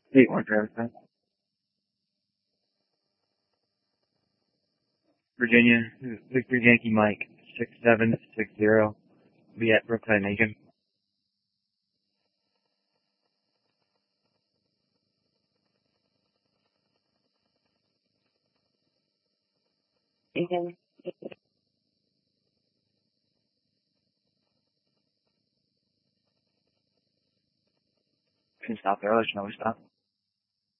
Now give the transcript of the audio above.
8-1 Travis Banks. Virginia, Victor Yankee Mike, 6760. Be at Brookside Nation. Can Can stop there. I'll let you know we stop.